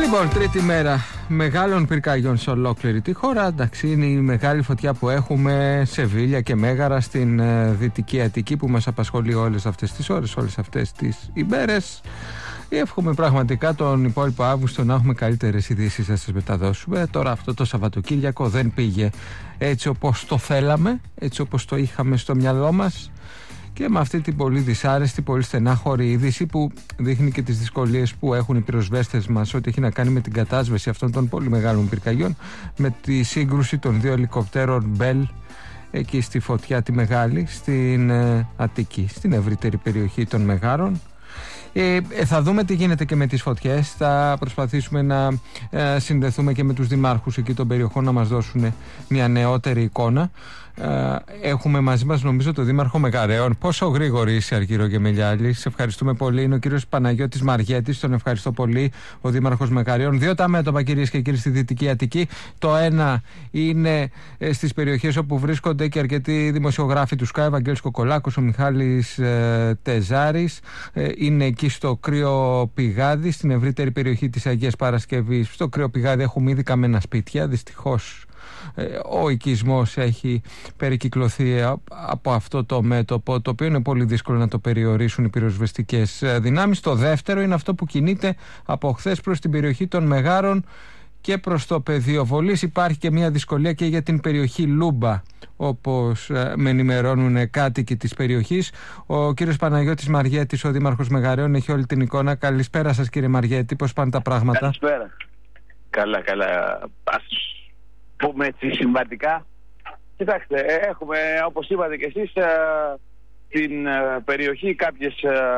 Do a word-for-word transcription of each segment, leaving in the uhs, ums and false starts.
Λοιπόν, τρίτη μέρα μεγάλων πυρκαγιών σε ολόκληρη τη χώρα. Εντάξει, είναι η μεγάλη φωτιά που έχουμε σε Σεβίλια και Μέγαρα στην ε, Δυτική Αττική, που μας απασχολεί όλες αυτές τις ώρες, όλες αυτές τις ημέρες. Εύχομαι πραγματικά τον υπόλοιπο Αύγουστο να έχουμε καλύτερες ειδήσεις να σας μεταδώσουμε. Τώρα αυτό το Σαββατοκύριακο δεν πήγε έτσι όπως το θέλαμε, έτσι όπως το είχαμε στο μυαλό μας. Και με αυτή την πολύ δυσάρεστη, πολύ στενάχωρη είδηση που δείχνει και τις δυσκολίες που έχουν οι πυροσβέστες μας ό,τι έχει να κάνει με την κατάσβεση αυτών των πολύ μεγάλων πυρκαγιών, με τη σύγκρουση των δύο ελικοπτέρων Bell εκεί στη φωτιά τη μεγάλη στην ε, Αττική, στην ευρύτερη περιοχή των Μεγάρων. Ε, θα δούμε τι γίνεται και με τις φωτιές. Θα προσπαθήσουμε να ε, συνδεθούμε και με τους δημάρχους εκεί των περιοχών να μας δώσουν μια νεότερη εικόνα. Ε, έχουμε μαζί μας νομίζω τον Δήμαρχο Μεγαρέων. Πόσο γρήγορη είσαι, Αργύρο Γεμελιάλη. Σε ευχαριστούμε πολύ. Είναι ο κύριος Παναγιώτης Μαριέτης. Τον ευχαριστώ πολύ, ο Δήμαρχος Μεγαρέων. Δύο τα μέτωπα, κυρίες και κύριοι, στη Δυτική Αττική. Το ένα είναι ε, στις περιοχές όπου βρίσκονται και αρκετοί δημοσιογράφοι του ΣΚΑ, Ευαγγέλης Κοκολάκος, ο Μιχάλης ε, Τεζάρης. Ε, είναι εκεί στο Κρύο Πηγάδι, στην ευρύτερη περιοχή της Αγίας Παρασκευής. Στο Κρύο Πηγάδι έχουμε ήδη καμένα σπίτια. Δυστυχώς ο οικισμός έχει περικυκλωθεί από αυτό το μέτωπο, το οποίο είναι πολύ δύσκολο να το περιορίσουν οι πυροσβεστικές δυνάμεις. Το δεύτερο είναι αυτό που κινείται από χθες προς την περιοχή των Μεγάρων και προς το πεδίο Βολής. Υπάρχει και μια δυσκολία και για την περιοχή Λούμπα, όπως με ενημερώνουν κάτοικοι της περιοχής. Ο κύριος Παναγιώτης Μαριέτης, ο Δήμαρχος Μεγαρέων, έχει όλη την εικόνα. Καλησπέρα σας, κύριε Μαριέτη, πώς πάνε τα πράγματα? Καλησπέρα. Καλά, καλά. Ας πούμε έτσι συμβατικά. Κοιτάξτε, έχουμε, όπως είπατε και εσείς, στην περιοχή κάποιες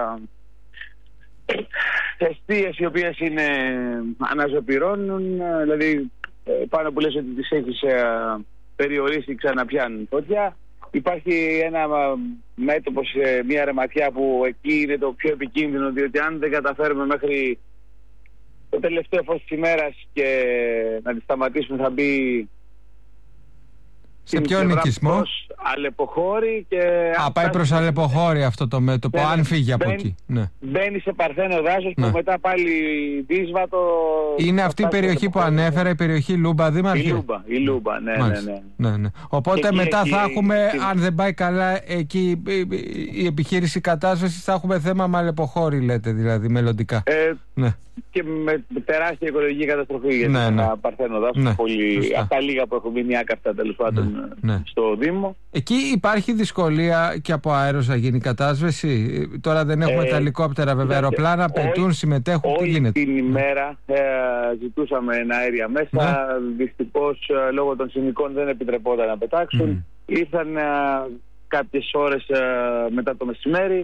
εστίες οι οποίες είναι αναζωπυρώνουν, δηλαδή πάνω που λες ότι τις έχεις περιορίσει, ξαναπιάνουν φωτιά. Υπάρχει ένα μέτωπο σε μια ρεματιά που εκεί είναι το πιο επικίνδυνο, διότι αν δεν καταφέρουμε μέχρι το τελευταίο φως της ημέρας και να τη σταματήσουμε, θα μπει σε ποιον οικισμό? Αλεποχώρη. Και Α, πάει προς Αλεποχώρη αυτό το μέτωπο, αν φύγει από εκεί. Ναι. Μπαίνει σε παρθένο δάσος, ναι, που μετά πάλι δύσβατο. Είναι αυτή η περιοχή που ανέφερα, η περιοχή Λούμπα, Δήμαρχε? Η Λούμπα, η Λούμπα, ναι, ναι, ναι. ναι, ναι. Οπότε και μετά εκεί, θα έχουμε, εκεί, αν δεν πάει καλά εκεί η επιχείρηση κατάσβεσης, θα έχουμε θέμα με Αλεποχώρη, λέτε, δηλαδή μελλοντικά. Ε, ναι. Και με τεράστια οικολογική καταστροφή για ναι, ναι. ένα παρθένο δάσος, ναι, πολύ, από τα λίγα που έχουν μείνει άκαυτα τέλος πάντων, ναι, ναι, στο Δήμο. Εκεί υπάρχει δυσκολία και από αέρος να γίνει κατάσβεση? Τώρα δεν έχουμε ε, τα ελικόπτερα βέβαια, αεροπλάνα πετούν, συμμετέχουν, τι γίνεται? Όλη την ημέρα ε, ζητούσαμε αέρια μέσα, ναι, δυστυχώς ε, λόγω των σημικών δεν επιτρεπόταν να πετάξουν. Mm. Ήρθαν ε, κάποιες ώρες ε, μετά το μεσημέρι.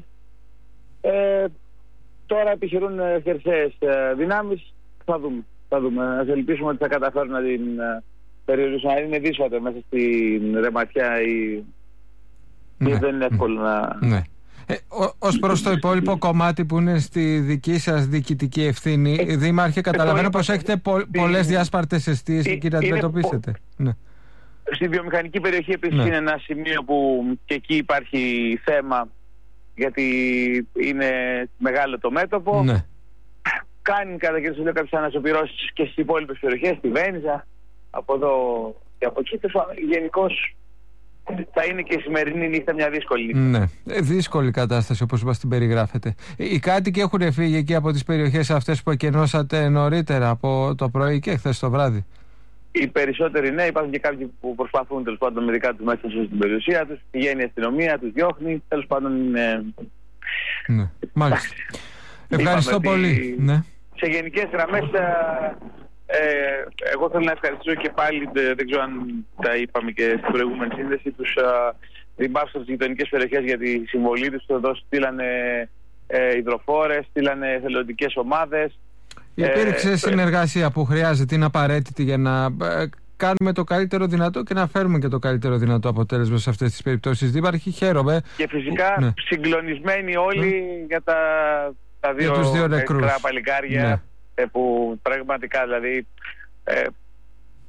Ε, Τώρα επιχειρούν χερσαίες δυνάμεις. Θα δούμε. Θα δούμε. Ας ελπίσουμε ότι θα καταφέρουν να την περιορίσουν. Αν είναι δύσβατο μέσα στην ρεματιά ή ναι, δεν είναι εύκολο να... Ναι. Ε, ως προς το υπόλοιπο κομμάτι που είναι στη δική σας διοικητική ευθύνη, ε, Δήμαρχε, καταλαβαίνω ε, πως έχετε πο, ε, πολλές διάσπαρτες εστίες εκεί να αντιμετωπίσετε. Πο... Ναι. Στη βιομηχανική περιοχή επίσης, ναι, είναι ένα σημείο που και εκεί υπάρχει θέμα, γιατί είναι μεγάλο το μέτωπο. Ναι. Κάνει κατά κύριο λόγο κάποιες ανασωπυρώσεις και στις υπόλοιπες περιοχές, στη Βένιζα, από εδώ και από εκεί. Γενικώς θα είναι και η σημερινή νύχτα μια δύσκολη νύχτα. Ναι, δύσκολη κατάσταση όπως μας την περιγράφετε. Οι κάτοικοι έχουν φύγει εκεί από τις περιοχές αυτές που εκενώσατε νωρίτερα από το πρωί και χθες το βράδυ? Οι περισσότεροι, ναι, υπάρχουν και κάποιοι που προσπαθούν τέλος πάντων με δικά τους μέσα στην περιουσία τους. Πηγαίνει η αστυνομία, τους διώχνει. Τέλος πάντων είναι. Ναι, μάλιστα. Ευχαριστώ πολύ. Ναι. Σε γενικές γραμμές, ε, εγώ θέλω να ευχαριστήσω και πάλι, δεν ξέρω αν τα είπαμε και στην προηγούμενη σύνδεση, τους δημάρχους στις γειτονικές περιοχές για τη συμβολή τους. Εδώ στείλανε ε, υδροφόρες, στείλανε εθελοντικές ομάδες. Υπήρξε ε, συνεργασία που χρειάζεται, είναι απαραίτητη για να ε, κάνουμε το καλύτερο δυνατό και να φέρουμε και το καλύτερο δυνατό αποτέλεσμα σε αυτές τις περιπτώσεις. Δήμαρχοι, χαίρομαι. Και φυσικά ναι, συγκλονισμένοι όλοι ναι, για τα, τα δύο, δύο νεκρά παλικάρια, ναι, ε, που πραγματικά δηλαδή ε,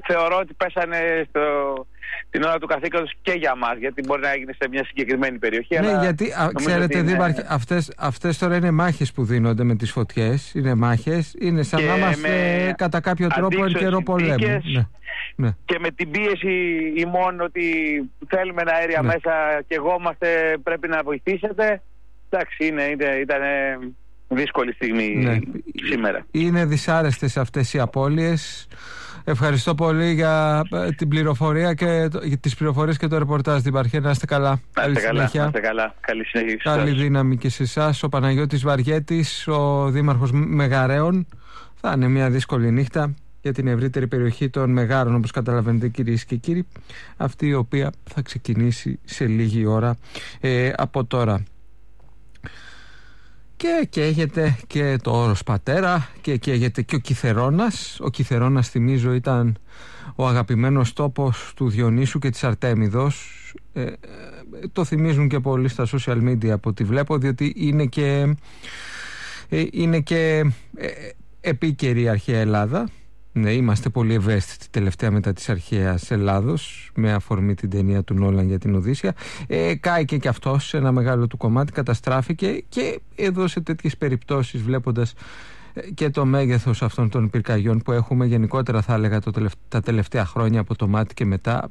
θεωρώ ότι πέσανε στο, την ώρα του καθήκοντος και για μας, γιατί μπορεί να έγινε σε μια συγκεκριμένη περιοχή. Ναι, αλλά γιατί α, ξέρετε, είναι... Δήμαρχε, αυτές, αυτές τώρα είναι μάχες που δίνονται με τις φωτιές. Είναι μάχες, είναι σαν να είμαστε κατά κάποιο τρόπο εν καιρό πολέμου. Ναι. Ναι. Και με την πίεση ημών ότι θέλουμε ένα αέρια ναι. μέσα και εγώ είμαστε, πρέπει να βοηθήσετε. Εντάξει, είναι, ήταν δύσκολη στιγμή ναι. σήμερα. Είναι δυσάρεστες αυτές οι απώλειες. Ευχαριστώ πολύ για την πληροφορία και για τις πληροφορίες και το ρεπορτάζ, Δήμαρχε. Να είστε καλά. Να είστε καλά, να είστε καλά. Καλή συνέχεια. Καλή δύναμη και σε εσάς. Ο Παναγιώτης Βαριέτης, ο Δήμαρχος Μεγαρέων. Θα είναι μια δύσκολη νύχτα για την ευρύτερη περιοχή των Μεγάρων, όπως καταλαβαίνετε, κυρίες και κύριοι, αυτή η οποία θα ξεκινήσει σε λίγη ώρα ε, από τώρα. Και καίγεται και το όρος Πατέρα και καίγεται και ο Κιθερώνας. Ο Κιθερώνας, θυμίζω, ήταν ο αγαπημένος τόπος του Διονύσου και της Αρτέμιδος. Ε, ε, το θυμίζουν και πολλοί στα social media από ό,τι βλέπω, διότι είναι και, ε, είναι και ε, επίκαιρη η αρχαία Ελλάδα. Ναι, είμαστε πολύ ευαίσθητοι τελευταία μετά της αρχαίας Ελλάδος, με αφορμή την ταινία του Νόλαν για την Οδύσσεια. Ε, κάηκε και αυτός σε ένα μεγάλο του κομμάτι, καταστράφηκε, και εδώ σε τέτοιες περιπτώσεις, βλέποντας και το μέγεθος αυτών των πυρκαγιών που έχουμε γενικότερα, θα έλεγα, το τελευταία, τα τελευταία χρόνια από το Μάτι και μετά,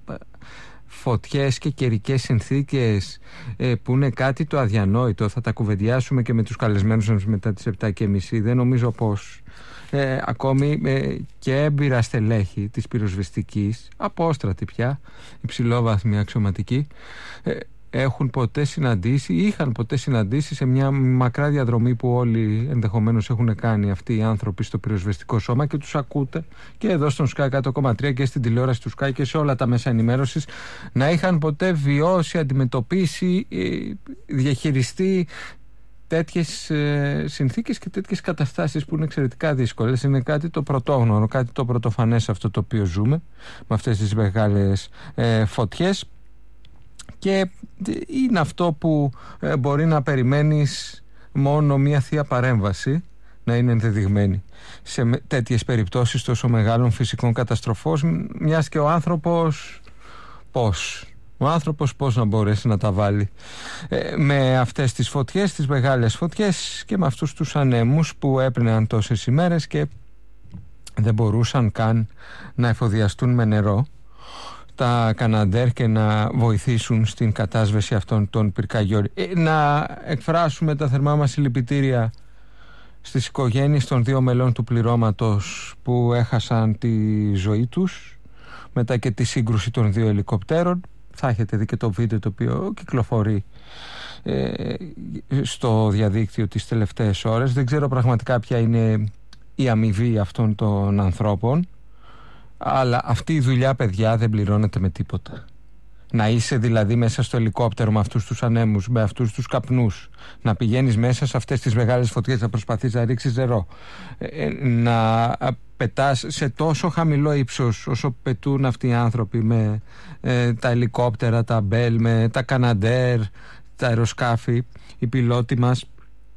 φωτιές και καιρικές συνθήκες ε, που είναι κάτι το αδιανόητο. Θα τα κουβεντιάσουμε και με τους καλεσμένους μας μετά τις επτά και μισή. Δεν νομίζω πως Ε, ακόμη ε, και έμπειρα στελέχη της πυροσβεστικής, απόστρατη πια, υψηλόβαθμοι αξιωματικοί, ε, έχουν ποτέ συναντήσει ή είχαν ποτέ συναντήσει σε μια μακρά διαδρομή που όλοι ενδεχομένως έχουν κάνει αυτοί οι άνθρωποι στο πυροσβεστικό σώμα, και τους ακούτε και εδώ στον Sky εκατό κόμμα τρία και στην τηλεόραση του Sky και σε όλα τα μέσα ενημέρωσης, να είχαν ποτέ βιώσει, αντιμετωπίσει, ε, διαχειριστεί τέτοιες ε, συνθήκες και τέτοιες καταστάσεις που είναι εξαιρετικά δύσκολες. Είναι κάτι το πρωτόγνωρο, κάτι το πρωτοφανές αυτό το οποίο ζούμε, με αυτές τις μεγάλες ε, φωτιές, και είναι αυτό που ε, μπορεί να περιμένεις μόνο μια θεία παρέμβαση να είναι ενδεδειγμένη σε τέτοιες περιπτώσεις τόσο μεγάλων φυσικών καταστροφών, μιας και ο άνθρωπος πώς Ο άνθρωπος πώς να μπορέσει να τα βάλει ε, με αυτές τις φωτιές, τις μεγάλες φωτιές, και με αυτούς τους ανέμους που έπαιρναν τόσες ημέρες και δεν μπορούσαν καν να εφοδιαστούν με νερό τα Καναντέρ και να βοηθήσουν στην κατάσβεση αυτών των πυρκαγιών. Ε, να εκφράσουμε τα θερμά μας συλληπιτήρια στις οικογένειες των δύο μελών του πληρώματος που έχασαν τη ζωή τους μετά και τη σύγκρουση των δύο ελικοπτέρων. Θα έχετε δει και το βίντεο το οποίο κυκλοφορεί ε, στο διαδίκτυο τις τελευταίες ώρες. Δεν ξέρω πραγματικά ποια είναι η αμοιβή αυτών των ανθρώπων, αλλά αυτή η δουλειά, παιδιά, δεν πληρώνεται με τίποτα. Να είσαι δηλαδή μέσα στο ελικόπτερο με αυτούς τους ανέμους, με αυτούς τους καπνούς, να πηγαίνεις μέσα σε αυτές τις μεγάλες φωτιές, να προσπαθείς να ρίξεις νερό, ε, να πετάς σε τόσο χαμηλό ύψος όσο πετούν αυτοί οι άνθρωποι με ε, τα ελικόπτερα, τα Μπέλ, με τα Καναντέρ, τα αεροσκάφη, οι πιλότοι μας,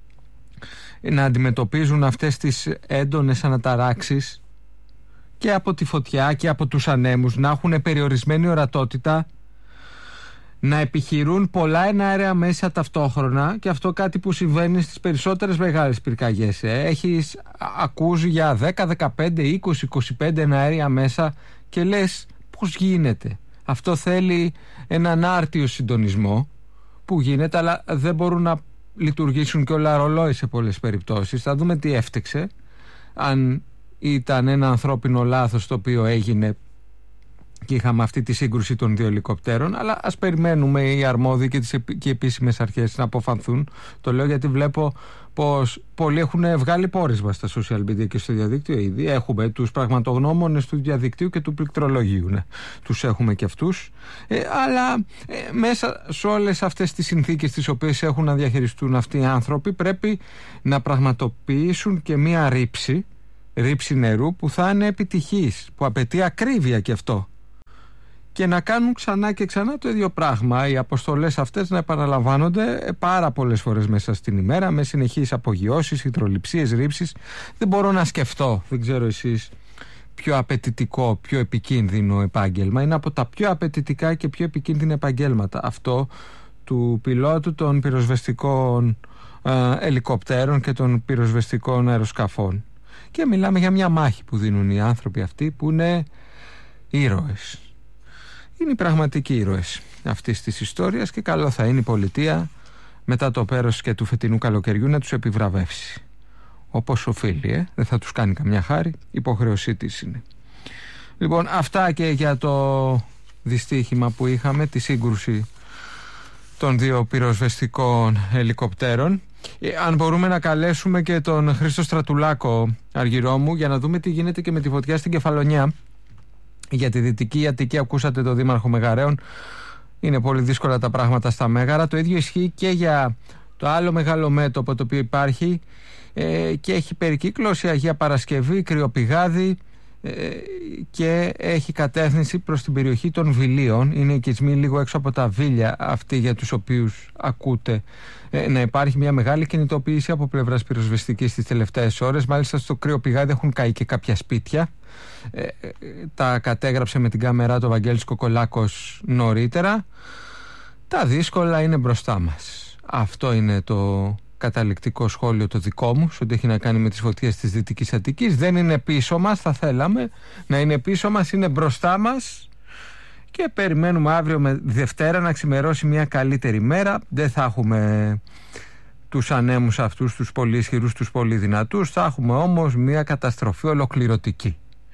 να αντιμετωπίζουν αυτές τις έντονες αναταράξεις και από τη φωτιά και από τους ανέμους, να έχουν περιορισμένη ορατότητα, να επιχειρούν πολλά εναέρια μέσα ταυτόχρονα, και αυτό κάτι που συμβαίνει στις περισσότερες μεγάλες πυρκαγιές. Έχεις, ακούς για δέκα, δεκαπέντε, είκοσι, είκοσι πέντε εναέρια μέσα και λες πώς γίνεται. Αυτό θέλει έναν άρτιο συντονισμό που γίνεται, αλλά δεν μπορούν να λειτουργήσουν και όλα ρολόι σε πολλές περιπτώσεις. Θα δούμε τι έφτεξε, αν ήταν ένα ανθρώπινο λάθος το οποίο έγινε και είχαμε αυτή τη σύγκρουση των δύο ελικοπτέρων, αλλά ας περιμένουμε οι αρμόδιοι και, τις, και οι επίσημες αρχές να αποφανθούν. Το λέω γιατί βλέπω πως πολλοί έχουν βγάλει πόρισμα στα social media και στο διαδίκτυο ήδη. Έχουμε τους πραγματογνώμονες του διαδικτύου και του πληκτρολογίου, ναι. Τους έχουμε και αυτούς, ε, αλλά ε, μέσα σε όλες αυτές τις συνθήκες τις οποίες έχουν να διαχειριστούν αυτοί οι άνθρωποι, πρέπει να πραγματοποιήσουν και μία ρήψη ρήψη νερού που θα είναι επιτυχής, που απαιτεί ακρίβεια και αυτό, και να κάνουν ξανά και ξανά το ίδιο πράγμα, οι αποστολές αυτές να επαναλαμβάνονται πάρα πολλές φορές μέσα στην ημέρα, με συνεχείς απογειώσεις, υδρολειψίες, ρήψεις. Δεν μπορώ να σκεφτώ, δεν ξέρω εσείς, πιο απαιτητικό, πιο επικίνδυνο επάγγελμα. Είναι από τα πιο απαιτητικά και πιο επικίνδυνα επαγγέλματα αυτό του πιλότου των πυροσβεστικών ε, ελικοπτέρων και των πυροσβεστικών αεροσκαφών. Και μιλάμε για μια μάχη που δίνουν οι άνθρωποι αυτοί που είναι ήρωες. Είναι οι πραγματικοί ήρωες αυτής της ιστορίας και καλό θα είναι η πολιτεία μετά το πέρας και του φετινού καλοκαιριού να τους επιβραβεύσει. Όπως οφείλει, ε? δεν θα τους κάνει καμιά χάρη, υποχρεωσή της είναι. Λοιπόν, αυτά και για το δυστύχημα που είχαμε, τη σύγκρουση των δύο πυροσβεστικών ελικοπτέρων. Ε, αν μπορούμε να καλέσουμε και τον Χρήστο Στρατουλάκο, Αργυρό μου, για να δούμε τι γίνεται και με τη φωτιά στην Κεφαλονιά. Για τη Δυτική Αττική ακούσατε το Δήμαρχο Μεγαρέων. Είναι πολύ δύσκολα τα πράγματα στα Μέγαρα. Το ίδιο ισχύει και για το άλλο μεγάλο μέτωπο το οποίο υπάρχει ε, και έχει περικύκλωση, Αγία Παρασκευή, Κρυοπηγάδι ε, και έχει κατεύθυνση προς την περιοχή των Βιλίων. Είναι οικισμοί λίγο έξω από τα Βίλια αυτοί για τους οποίους ακούτε ε, να υπάρχει μια μεγάλη κινητοποίηση από πλευράς πυροσβεστικής τις τελευταίες ώρες. Μάλιστα στο Κρυοπηγάδι έχουν καεί και κάποια σπίτια. Ε, ε, τα κατέγραψε με την κάμερά του Βαγγέλης Κοκολάκος νωρίτερα. Τα δύσκολα είναι μπροστά μας. Αυτό είναι το καταληκτικό σχόλιο το δικό μου, σε ό,τι έχει να κάνει με τις φωτιές της Δυτικής Αττικής. Δεν είναι πίσω μας, θα θέλαμε να είναι πίσω μας, είναι μπροστά μας και περιμένουμε αύριο με Δευτέρα να ξημερώσει μια καλύτερη μέρα. Δεν θα έχουμε τους ανέμους αυτούς, τους πολύ ισχυρούς, τους πολύ δυνατούς, θα έχουμε όμως μια καταστροφή ολοκληρωτική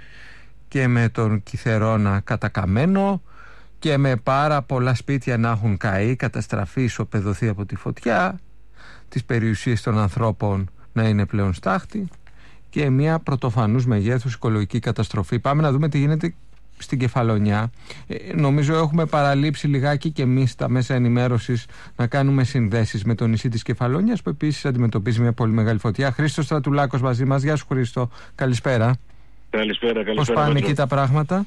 και με τον Κιθερώνα κατακαμένο και με πάρα πολλά σπίτια να έχουν καεί, καταστραφεί, ισοπεδωθεί από τη φωτιά, τις περιουσίες των ανθρώπων να είναι πλέον στάχτη και μια πρωτοφανούς μεγέθους οικολογική καταστροφή. Πάμε να δούμε τι γίνεται στην Κεφαλονιά. Ε, νομίζω έχουμε παραλείψει λιγάκι και εμείς στα μέσα ενημέρωσης να κάνουμε συνδέσεις με το νησί της Κεφαλονιάς που επίσης αντιμετωπίζει μια πολύ μεγάλη φωτιά. Χρήστος Στρατουλάκος μαζί μας. Γεια σου Χρήστο. Καλησπέρα. Καλησπέρα, καλησπέρα. Πώς πάνε Πέτρο. εκεί τα πράγματα?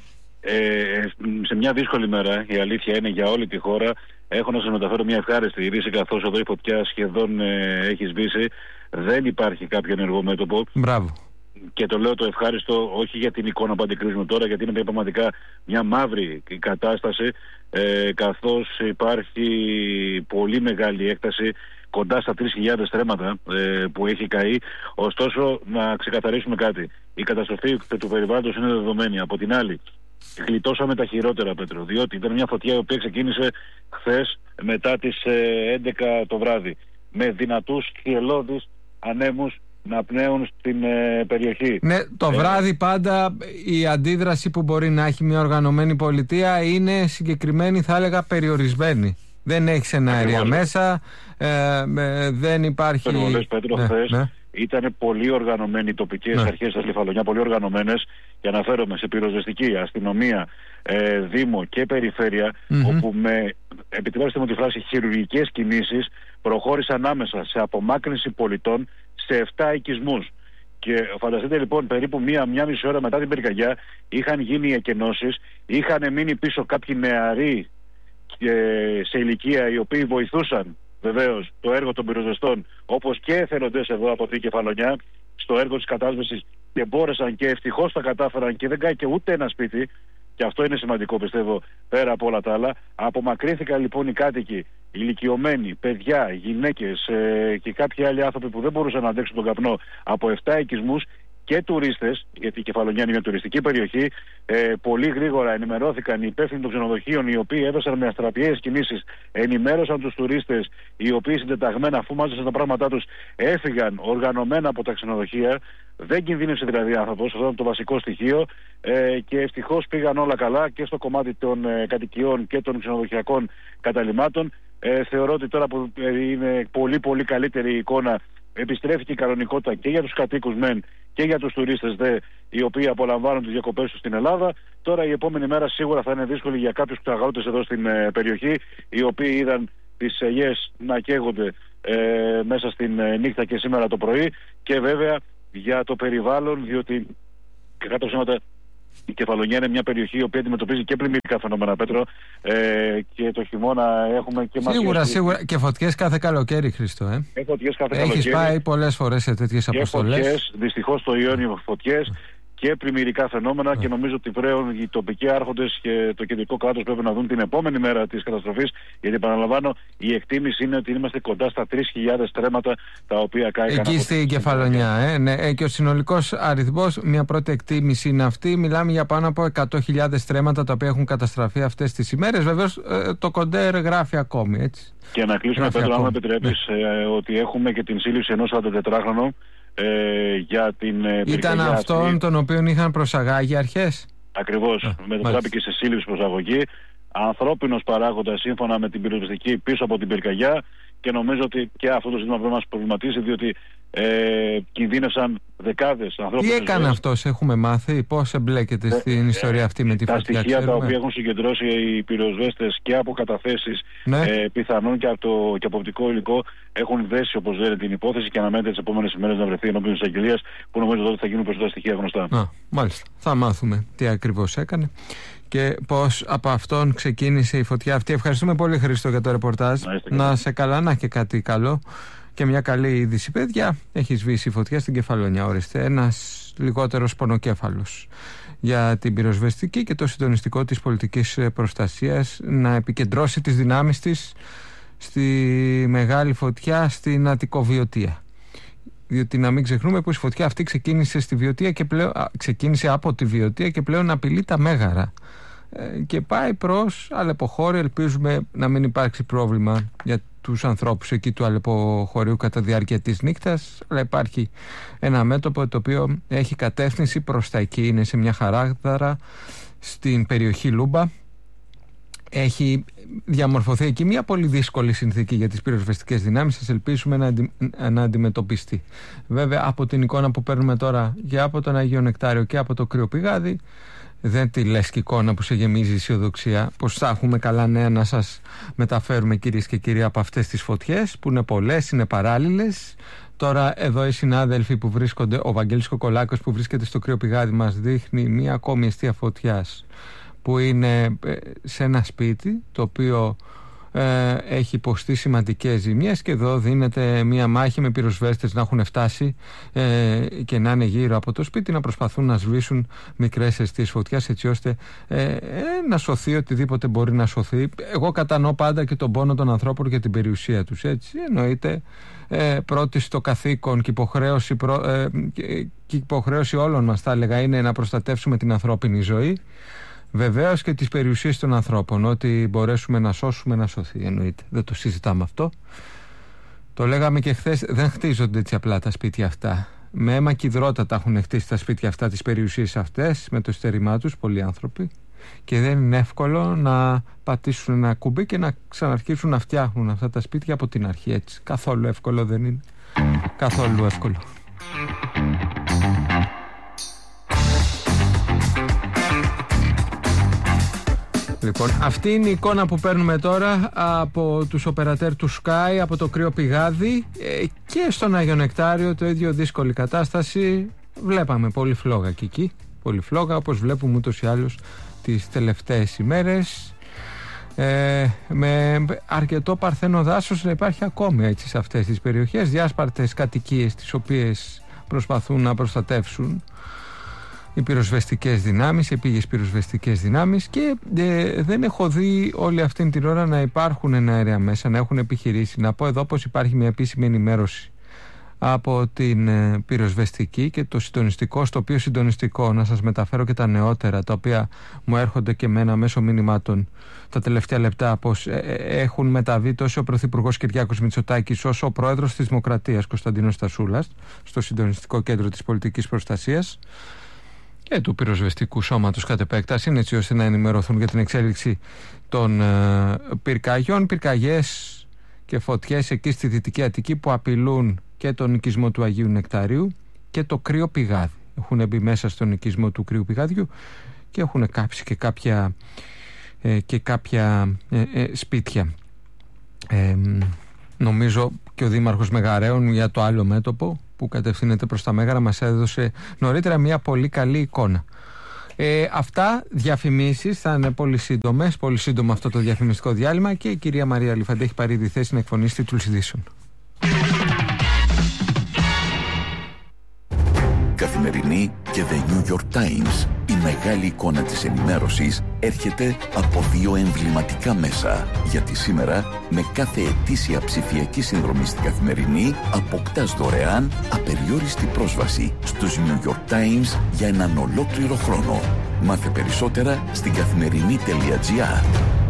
Ε, σε μια δύσκολη μέρα, η αλήθεια είναι για όλη τη χώρα, έχω να σας μεταφέρω μια ευχάριστη είδηση, καθώς εδώ η φωτιά σχεδόν ε, έχει σβήσει. Δεν υπάρχει κάποιο ενεργό μέτωπο. Μπράβο. Και το λέω το ευχάριστο όχι για την εικόνα που αντικρίζουμε τώρα, γιατί είναι πραγματικά μια μαύρη κατάσταση, ε, καθώς υπάρχει πολύ μεγάλη έκταση, κοντά στα τρεις χιλιάδες στρέμματα ε, που έχει καεί. Ωστόσο, να ξεκαθαρίσουμε κάτι. Η καταστροφή του περιβάλλοντος είναι δεδομένη. Από την άλλη, γλιτώσαμε τα χειρότερα, Πέτρο, διότι ήταν μια φωτιά η οποία ξεκίνησε χθες μετά τις ε, έντεκα το βράδυ, με δυνατούς θυελλώδεις ανέμους να πνέουν στην ε, περιοχή. Ναι, το βράδυ πάντα η αντίδραση που μπορεί να έχει μια οργανωμένη πολιτεία είναι συγκεκριμένη, θα έλεγα περιορισμένη. Δεν έχει εναέρια μέσα, ε, ε, δεν υπάρχει... Το λες, Πέτρο, ναι, χθες ναι. ήταν πολύ οργανωμένοι οι τοπικές ναι. αρχές της Κεφαλονιά, πολύ οργανωμένες, και αναφέρομαι σε πυροσβεστική, αστυνομία, ε, δήμο και περιφέρεια, mm-hmm. όπου με, επιτρέψτε μου τη φράση, χειρουργικές κινήσεις προχώρησαν άμεσα σε απομάκρυνση πολιτών σε επτά οικισμούς. Και φανταστείτε λοιπόν, περίπου μία, μία μισή ώρα μετά την πυρκαγιά είχαν γίνει οι εκενώσεις, είχαν μείνει πίσω κάποιοι νεαροί και σε ηλικία οι οποίοι βοηθούσαν βεβαίως το έργο των πυροσβεστών, όπως και εθελοντές εδώ από την Κεφαλονιά στο έργο της κατάσβεσης, και μπόρεσαν και ευτυχώς τα κατάφεραν και δεν κάει και ούτε ένα σπίτι, και αυτό είναι σημαντικό πιστεύω πέρα από όλα τα άλλα. Απομακρύνθηκαν λοιπόν οι κάτοικοι, ηλικιωμένοι, παιδιά, γυναίκες ε, και κάποιοι άλλοι άνθρωποι που δεν μπορούσαν να αντέξουν τον καπνό από επτά οικισμούς και τουρίστες, γιατί η Κεφαλονιά είναι μια τουριστική περιοχή. Ε, πολύ γρήγορα ενημερώθηκαν οι υπεύθυνοι των ξενοδοχείων, οι οποίοι έδωσαν με αστραπιαίες κινήσεις, ενημέρωσαν τους τουρίστες, οι οποίοι συντεταγμένα, αφού μάζεσαν τα πράγματά τους, έφυγαν οργανωμένα από τα ξενοδοχεία. Δεν κινδύνευσε δηλαδή άνθρωπος, αυτό ήταν το βασικό στοιχείο, ε, και ευτυχώς πήγαν όλα καλά και στο κομμάτι των ε, κατοικιών και των ξενοδοχειακών καταλυμάτων. Ε, θεωρώ ότι τώρα που είναι πολύ πολύ καλύτερη η εικόνα, επιστρέφει και η κανονικότητα και για τους κατοίκους μεν και για τους τουρίστες δε, οι οποίοι απολαμβάνουν τις διακοπές τους στην Ελλάδα. Τώρα η επόμενη μέρα σίγουρα θα είναι δύσκολη για κάποιους αγρότες εδώ στην ε, περιοχή, οι οποίοι είδαν τις ελιές να καίγονται ε, μέσα στην ε, νύχτα και σήμερα το πρωί, και βέβαια για το περιβάλλον, διότι κατά ψέματα η Κεφαλονιά είναι μια περιοχή η οποία αντιμετωπίζει και πλημμυρικά φαινόμενα, Πέτρο, ε, και το χειμώνα έχουμε και μαζικές... Σίγουρα, σίγουρα. Και φωτιές κάθε καλοκαίρι, Χρήστο. Ε. Φωτιές κάθε Έχεις καλοκαίρι. πάει πολλές φορές σε τέτοιες αποστολές. Φωτιές, δυστυχώς το Ιόνιο φωτιές, και πλημμυρικά φαινόμενα mm. και νομίζω ότι πλέον οι τοπικοί άρχοντες και το κεντρικό κράτος πρέπει να δουν την επόμενη μέρα της καταστροφής, γιατί επαναλαμβάνω η εκτίμηση είναι ότι είμαστε κοντά στα τρεις χιλιάδες στρέμματα τα οποία κάηκαν εκεί στην Κεφαλονιά. Ε, ναι, ε, και ο συνολικός αριθμός, μια πρώτη εκτίμηση είναι αυτή, μιλάμε για πάνω από εκατό χιλιάδες στρέμματα τα οποία έχουν καταστραφεί αυτές τις ημέρες. Βεβαίως ε, το κοντέρ γράφει ακόμη, έτσι. Και να κλείσουμε, Πέτρο, αν με επιτρέπεις, ναι. ε, ότι έχουμε και την σύλληψη ενός σαραντατετράχρονου ε, για την ε, ήταν αυτόν αυτή, τον οποίον είχαν προσαγάγει αρχές. Ακριβώς, μετατράπηκε σε σύλληψη προσαγωγή. Ανθρώπινος παράγοντας σύμφωνα με την πυροσβεστική πίσω από την πυρκαγιά, και νομίζω ότι και αυτό το ζήτημα πρέπει να μας προβληματίσει, διότι ε, κινδύνευσαν δεκάδες ανθρώπους. Τι έκανε ζωές. Αυτός, έχουμε μάθει, πώς εμπλέκεται ε, στην ε, ιστορία αυτή με τη τα φωτιά? Τα στοιχεία ξέρουμε. Τα οποία έχουν συγκεντρώσει οι πυροσβέστες και από καταθέσεις ναι. ε, πιθανόν και από το και από οπτικό υλικό έχουν δέσει, όπως λένε, την υπόθεση και αναμένεται τις επόμενες ημέρες να βρεθεί ενώπιον της αγγελίας, που νομίζω ότι θα γίνουν περισσότερα στοιχεία γνωστά. Α, μάλιστα. Θα μάθουμε τι ακριβώς έκανε και πώς από αυτόν ξεκίνησε η φωτιά αυτή. Ευχαριστούμε πολύ, Χρήστο, για το ρεπορτάζ. Να, να σε καλά, να και κάτι καλό και μια καλή είδηση, παιδιά. Έχει σβήσει η φωτιά στην Κεφαλονιά, ορίστε, ένας λιγότερος πονοκέφαλος για την πυροσβεστική και το συντονιστικό της πολιτικής προστασίας να επικεντρώσει τις δυνάμεις της στη μεγάλη φωτιά στην Αττικοβιωτία. Διότι να μην ξεχνούμε πως η φωτιά αυτή ξεκίνησε, στη Βιωτία και πλέον, α, ξεκίνησε από τη Βιωτία και πλέον απειλεί τα Μέγαρα ε, και πάει προς Αλεποχώρη. Ελπίζουμε να μην υπάρξει πρόβλημα για τους ανθρώπους εκεί του Αλεποχωρίου κατά διάρκεια της νύχτας, αλλά υπάρχει ένα μέτωπο το οποίο έχει κατεύθυνση προς τα εκεί, είναι σε μια χαράδαρα στην περιοχή Λούμπα. Έχει διαμορφωθεί εκεί μια πολύ δύσκολη συνθήκη για τις πυροσβεστικές δυνάμεις. Ας ελπίσουμε να, αντι... να αντιμετωπιστεί. Βέβαια, από την εικόνα που παίρνουμε τώρα και από τον Αγίο Νεκτάριο και από το Κρύο Πηγάδι, δεν τη λες και εικόνα που σε γεμίζει αισιοδοξία πως θα έχουμε καλά νέα να σας μεταφέρουμε, κυρίες και κύριοι, από αυτές τις φωτιές που είναι πολλές, είναι παράλληλες. Τώρα εδώ οι συνάδελφοι που βρίσκονται, ο Βαγγέλης Κοκολάκος που βρίσκεται στο Κρύο Πηγάδι, μας δείχνει μια ακόμη αιστεία φωτιάς που είναι σε ένα σπίτι το οποίο ε, έχει υποστεί σημαντικές ζημιές, και εδώ δίνεται μια μάχη με πυροσβέστες να έχουν φτάσει ε, και να είναι γύρω από το σπίτι, να προσπαθούν να σβήσουν μικρές αιστείες φωτιάς, έτσι ώστε ε, ε, να σωθεί οτιδήποτε μπορεί να σωθεί. Εγώ κατανοώ πάντα και τον πόνο των ανθρώπων και την περιουσία τους, έτσι εννοείται ε, πρώτη στο καθήκον και υποχρέωση, προ, ε, και, και υποχρέωση όλων μας, θα έλεγα, είναι να προστατεύσουμε την ανθρώπινη ζωή. Βεβαίως και τις περιουσίες των ανθρώπων, ότι μπορέσουμε να σώσουμε, να σωθεί, εννοείται. Δεν το συζητάμε αυτό. Το λέγαμε και χθες, δεν χτίζονται έτσι απλά τα σπίτια αυτά. Με αίμα και υδρότατα έχουν χτίσει τα σπίτια αυτά, τις περιουσίες αυτές, με το στέρημά τους, πολλοί άνθρωποι. Και δεν είναι εύκολο να πατήσουν ένα κουμπί και να ξαναρχίσουν να φτιάχνουν αυτά τα σπίτια από την αρχή, έτσι. Καθόλου εύκολο δεν είναι. Καθόλου εύκολο. Λοιπόν, αυτή είναι η εικόνα που παίρνουμε τώρα από τους οπερατέρ του Sky, από το Κρύο Πηγάδι, και στον Άγιο Νεκτάριο το ίδιο δύσκολη κατάσταση. Βλέπαμε πολύ φλόγα και εκεί, πολύ φλόγα, όπως βλέπουμε ούτως ή άλλως τις τελευταίες ημέρες, ε, με αρκετό παρθένο δάσος να υπάρχει ακόμη, έτσι, σε αυτές τις περιοχές, διάσπαρτες κατοικίες τις οποίες προσπαθούν να προστατεύσουν οι πυροσβεστικές δυνάμεις, οι επίγειες πυροσβεστικές δυνάμεις, και ε, δεν έχω δει όλη αυτή την ώρα να υπάρχουν αέρια μέσα, να έχουν επιχειρήσει. Να πω εδώ πως υπάρχει μια επίσημη ενημέρωση από την ε, πυροσβεστική και το συντονιστικό, στο οποίο συντονιστικό να σας μεταφέρω και τα νεότερα, τα οποία μου έρχονται και εμένα μέσω μηνυμάτων τα τελευταία λεπτά, πως ε, ε, έχουν μεταβεί τόσο ο Πρωθυπουργός Κυριάκος Μητσοτάκης όσο ο Πρόεδρος της Δημοκρατίας Κωνσταντίνος Στασούλας στο συντονιστικό κέντρο της πολιτικής προστασίας και του πυροσβεστικού σώματος κατ' επέκταση, έτσι ώστε να ενημερωθούν για την εξέλιξη των ε, πυρκαγιών, πυρκαγιές και φωτιές εκεί στη Δυτική Αττική που απειλούν και τον οικισμό του Αγίου Νεκταρίου και το Κρύο Πηγάδι. Έχουν μπει μέσα στον οικισμό του Κρύου Πηγάδιου και έχουν κάψει και κάποια, ε, και κάποια ε, ε, σπίτια. Ε, νομίζω και ο Δήμαρχος Μεγαρέων, για το άλλο μέτωπο που κατευθύνεται προς τα Μέγαρα, μας έδωσε νωρίτερα μια πολύ καλή εικόνα. Ε, αυτά, διαφημίσεις, θα είναι πολύ σύντομες, πολύ σύντομο αυτό το διαφημιστικό διάλειμμα, και η κυρία Μαρία Λιφαντή έχει πάρει τη θέση να εκφωνήσει τίτλους ειδήσεων. Καθημερινή Και The New York Times, η μεγάλη εικόνα της ενημέρωσης, έρχεται από δύο εμβληματικά μέσα. Γιατί σήμερα, με κάθε ετήσια ψηφιακή συνδρομή στην Καθημερινή, αποκτάς δωρεάν απεριόριστη πρόσβαση στους New York Times για έναν ολόκληρο χρόνο. Μάθε περισσότερα στην καθημερινή τελεία τζι άρ.